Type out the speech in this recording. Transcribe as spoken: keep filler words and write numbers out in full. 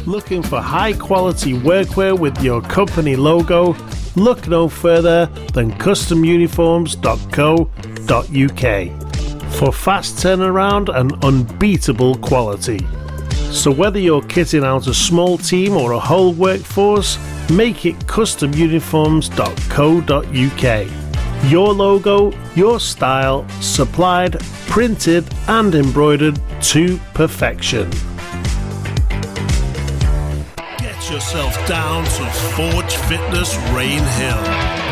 Looking for high quality workwear with your company logo? Look no further than custom uniforms dot co dot uk for fast turnaround and unbeatable quality. So whether you're kitting out a small team or a whole workforce, make it custom uniforms dot co dot uk. Your logo, your style, supplied, printed and embroidered to perfection. Get yourself down to Forge Fitness Rain Hill.